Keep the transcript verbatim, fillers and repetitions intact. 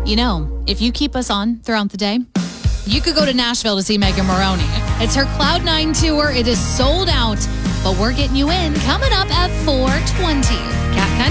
You know, if you keep us on throughout the day, you could go to Nashville to see Megan Moroney. It's her Cloud nine tour. It is sold out, but we're getting you in coming up at four twenty. Cat Country.